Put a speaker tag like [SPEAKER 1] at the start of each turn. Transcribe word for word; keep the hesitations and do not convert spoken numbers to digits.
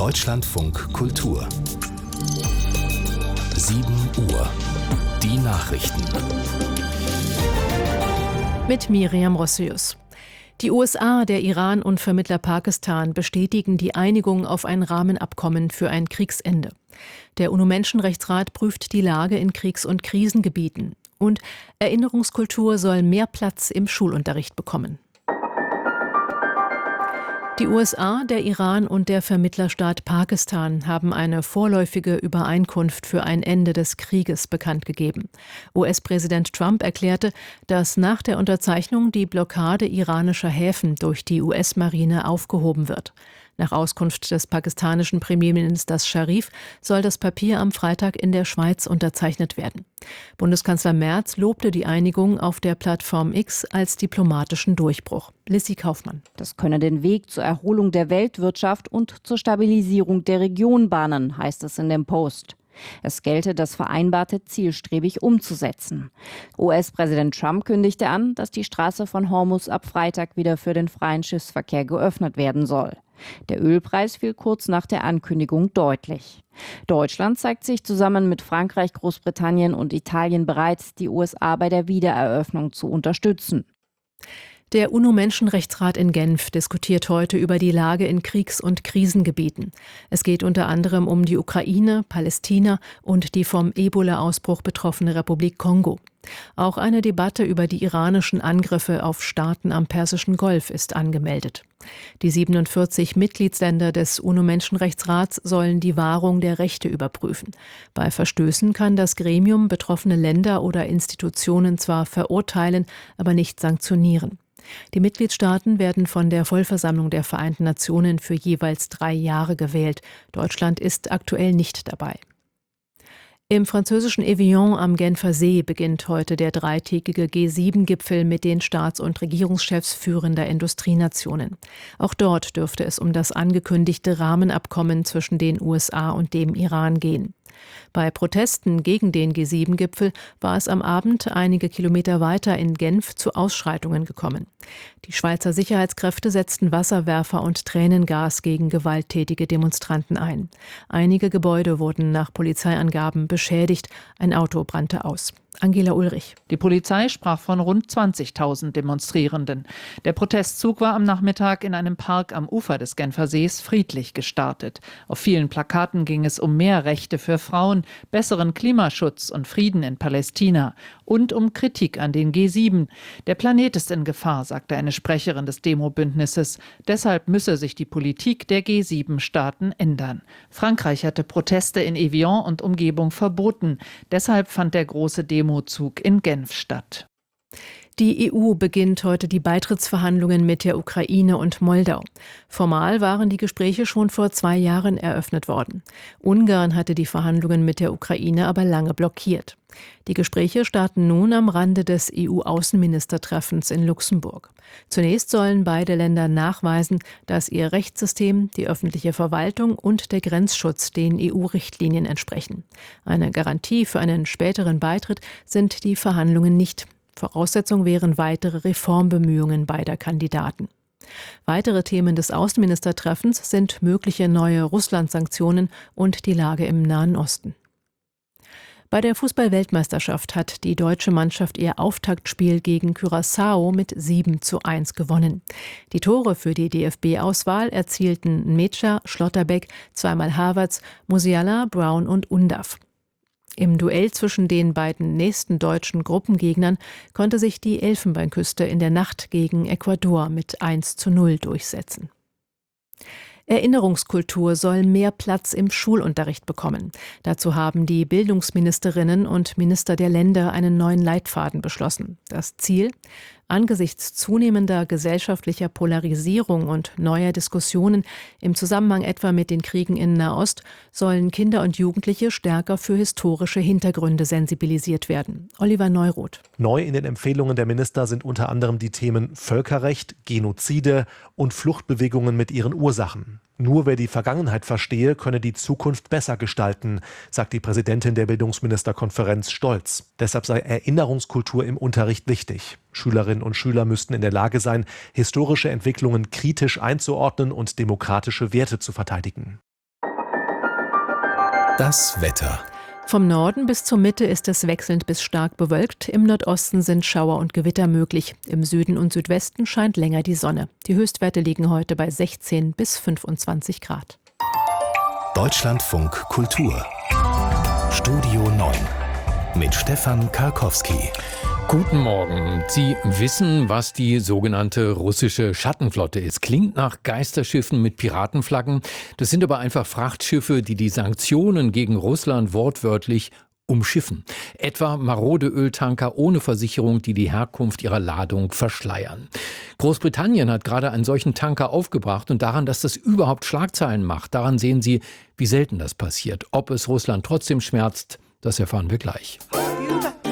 [SPEAKER 1] Deutschlandfunk Kultur. sieben Uhr. Die Nachrichten.
[SPEAKER 2] Mit Miriam Rossius. Die U S A, der Iran und Vermittler Pakistan bestätigen die Einigung auf ein Rahmenabkommen für ein Kriegsende. Der UNO-Menschenrechtsrat prüft die Lage in Kriegs- und Krisengebieten. Und Erinnerungskultur soll mehr Platz im Schulunterricht bekommen. Die U S A, der Iran und der Vermittlerstaat Pakistan haben eine vorläufige Übereinkunft für ein Ende des Krieges bekannt gegeben. U S-Präsident Trump erklärte, dass nach der Unterzeichnung die Blockade iranischer Häfen durch die U S-Marine aufgehoben wird. Nach Auskunft des pakistanischen Premierministers Sharif soll das Papier am Freitag in der Schweiz unterzeichnet werden. Bundeskanzler Merz lobte die Einigung auf der Plattform X als diplomatischen Durchbruch. Lissy Kaufmann.
[SPEAKER 3] Das könne den Weg zur Erholung der Weltwirtschaft und zur Stabilisierung der Region bahnen, heißt es in dem Post. Es gelte, das Vereinbarte zielstrebig umzusetzen. U S-Präsident Trump kündigte an, dass die Straße von Hormuz ab Freitag wieder für den freien Schiffsverkehr geöffnet werden soll. Der Ölpreis fiel kurz nach der Ankündigung deutlich. Deutschland zeigt sich zusammen mit Frankreich, Großbritannien und Italien bereit, die U S A bei der Wiedereröffnung zu unterstützen.
[SPEAKER 2] Der UNO-Menschenrechtsrat in Genf diskutiert heute über die Lage in Kriegs- und Krisengebieten. Es geht unter anderem um die Ukraine, Palästina und die vom Ebola-Ausbruch betroffene Republik Kongo. Auch eine Debatte über die iranischen Angriffe auf Staaten am Persischen Golf ist angemeldet. Die siebenundvierzig Mitgliedsländer des UNO-Menschenrechtsrats sollen die Wahrung der Rechte überprüfen. Bei Verstößen kann das Gremium betroffene Länder oder Institutionen zwar verurteilen, aber nicht sanktionieren. Die Mitgliedstaaten werden von der Vollversammlung der Vereinten Nationen für jeweils drei Jahre gewählt. Deutschland ist aktuell nicht dabei. Im französischen Evian am Genfer See beginnt heute der dreitägige G sieben Gipfel mit den Staats- und Regierungschefs führender Industrienationen. Auch dort dürfte es um das angekündigte Rahmenabkommen zwischen den U S A und dem Iran gehen. Bei Protesten gegen den G sieben Gipfel war es am Abend einige Kilometer weiter in Genf zu Ausschreitungen gekommen. Die Schweizer Sicherheitskräfte setzten Wasserwerfer und Tränengas gegen gewalttätige Demonstranten ein. Einige Gebäude wurden nach Polizeiangaben beschädigt, ein Auto brannte aus. Angela Ulrich.
[SPEAKER 4] Die Polizei sprach von rund zwanzigtausend Demonstrierenden. Der Protestzug war am Nachmittag in einem Park am Ufer des Genfer Sees friedlich gestartet. Auf vielen Plakaten ging es um mehr Rechte für Frauen, besseren Klimaschutz und Frieden in Palästina und um Kritik an den G sieben. Der Planet ist in Gefahr, sagte eine Sprecherin des Demo-Bündnisses. Deshalb müsse sich die Politik der G sieben Staaten ändern. Frankreich hatte Proteste in Evian und Umgebung verboten. Deshalb fand der große Demozug in Genf statt.
[SPEAKER 2] Die E U beginnt heute die Beitrittsverhandlungen mit der Ukraine und Moldau. Formal waren die Gespräche schon vor zwei Jahren eröffnet worden. Ungarn hatte die Verhandlungen mit der Ukraine aber lange blockiert. Die Gespräche starten nun am Rande des E U-Außenministertreffens in Luxemburg. Zunächst sollen beide Länder nachweisen, dass ihr Rechtssystem, die öffentliche Verwaltung und der Grenzschutz den E U-Richtlinien entsprechen. Eine Garantie für einen späteren Beitritt sind die Verhandlungen nicht. Voraussetzung wären weitere Reformbemühungen beider Kandidaten. Weitere Themen des Außenministertreffens sind mögliche neue Russland-Sanktionen und die Lage im Nahen Osten. Bei der Fußball-Weltmeisterschaft hat die deutsche Mannschaft ihr Auftaktspiel gegen Curaçao mit sieben zu eins gewonnen. Die Tore für die D F B-Auswahl erzielten Mecha, Schlotterbeck, zweimal Havertz, Musiala, Brown und Undav. Im Duell zwischen den beiden nächsten deutschen Gruppengegnern konnte sich die Elfenbeinküste in der Nacht gegen Ecuador mit eins zu null durchsetzen. Erinnerungskultur soll mehr Platz im Schulunterricht bekommen. Dazu haben die Bildungsministerinnen und Minister der Länder einen neuen Leitfaden beschlossen. Das Ziel? Angesichts zunehmender gesellschaftlicher Polarisierung und neuer Diskussionen im Zusammenhang etwa mit den Kriegen in Nahost sollen Kinder und Jugendliche stärker für historische Hintergründe sensibilisiert werden. Oliver Neuroth.
[SPEAKER 5] Neu in den Empfehlungen der Minister sind unter anderem die Themen Völkerrecht, Genozide und Fluchtbewegungen mit ihren Ursachen. Nur wer die Vergangenheit verstehe, könne die Zukunft besser gestalten, sagt die Präsidentin der Bildungsministerkonferenz stolz. Deshalb sei Erinnerungskultur im Unterricht wichtig. Schülerinnen und Schüler müssten in der Lage sein, historische Entwicklungen kritisch einzuordnen und demokratische Werte zu verteidigen.
[SPEAKER 1] Das Wetter.
[SPEAKER 2] Vom Norden bis zur Mitte ist es wechselnd bis stark bewölkt. Im Nordosten sind Schauer und Gewitter möglich. Im Süden und Südwesten scheint länger die Sonne. Die Höchstwerte liegen heute bei sechzehn bis fünfundzwanzig Grad.
[SPEAKER 1] Deutschlandfunk Kultur. Studio neun mit Stefan Karkowski.
[SPEAKER 6] Guten Morgen. Sie wissen, was die sogenannte russische Schattenflotte ist. Klingt nach Geisterschiffen mit Piratenflaggen. Das sind aber einfach Frachtschiffe, die die Sanktionen gegen Russland wortwörtlich umschiffen. Etwa marode Öltanker ohne Versicherung, die die Herkunft ihrer Ladung verschleiern. Großbritannien hat gerade einen solchen Tanker aufgebracht und daran, dass das überhaupt Schlagzeilen macht, daran sehen Sie, wie selten das passiert. Ob es Russland trotzdem schmerzt, das erfahren wir gleich.